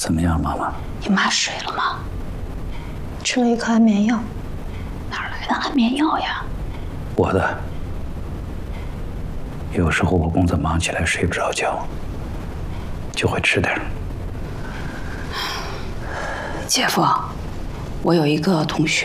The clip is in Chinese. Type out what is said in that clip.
怎么样，妈妈？ 你妈睡了吗？ 吃了一颗安眠药。 哪来的安眠药呀？ 我的。有时候我工作忙起来睡不着觉，就会吃点儿。 姐夫，我有一个同学